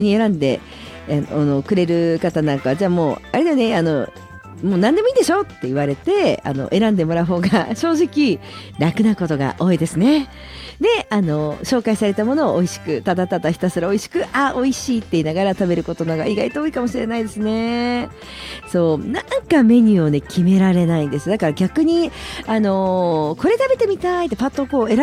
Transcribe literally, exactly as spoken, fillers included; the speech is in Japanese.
に選んでえあのくれる方なんかはじゃあもうあれだよねあのもう何でもいいでしょって言われてあの選んでもらう方が正直楽なことが多いですね。であの紹介されたものを美味しくただただひたすら美味しくあ美味しいって言いながら食べることのが意外と多いかもしれないですね。そうなんかメニューをね決められないんです。だから逆にあのこれ食べてみたいってパッとこう選